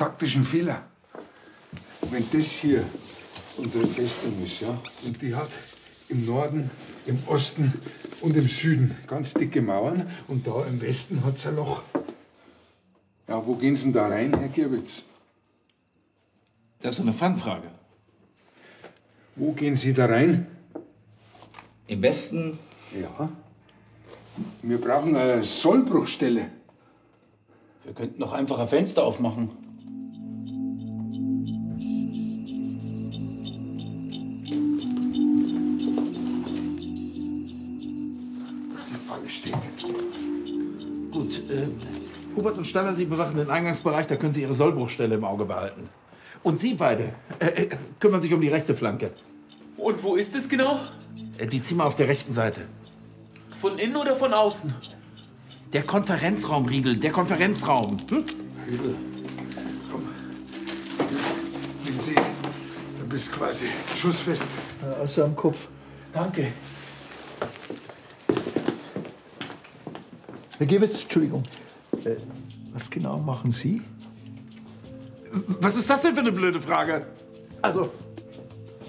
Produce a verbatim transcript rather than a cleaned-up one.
taktischen Fehler. Wenn das hier unsere Festung ist, ja, und die hat im Norden, im Osten und im Süden ganz dicke Mauern und da im Westen hat's ein Loch. Ja, wo gehen Sie denn da rein, Herr Gierwitz? Das ist eine Fangfrage. Wo gehen Sie da rein? Im Westen? Ja. Wir brauchen eine Sollbruchstelle. Wir könnten noch einfach ein Fenster aufmachen. Die Falle steht. Gut, äh, Hubert und Staller, Sie bewachen den Eingangsbereich, da können Sie Ihre Sollbruchstelle im Auge behalten. Und Sie beide äh, äh, kümmern sich um die rechte Flanke. Und wo ist es genau? Äh, die ziehen wir auf der rechten Seite. Von innen oder von außen? Der Konferenzraum, Riedel, der Konferenzraum. Hm? Riedel, komm. Nimm die. Du bist quasi schussfest. Ja, außer am Kopf. Danke. Herr Gierwitz, Entschuldigung. Äh, was genau machen Sie? Was ist das denn für eine blöde Frage? Also,